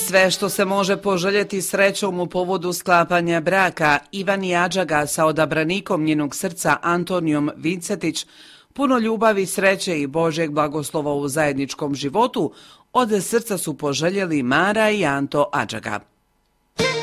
Sve što se može poželjeti srećom u povodu sklapanja braka, Ivani Adžaga sa odabranikom njenog srca Antonijom Vincetić, puno ljubavi, sreće i Božjeg blagoslova u zajedničkom životu, od srca su poželjeli Mara i Anto Adžaga.